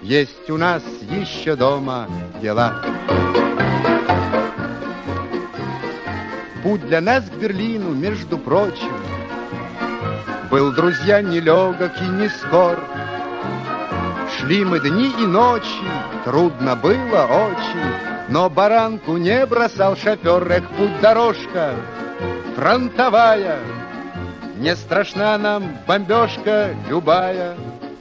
есть у нас еще дома дела. Путь для нас к Берлину, между прочим, был, друзья, нелегок и не скор. Шли мы дни и ночи, трудно было очень, но баранку не бросал шофер. Эх, путь-дорожка фронтовая, не страшна нам бомбежка любая.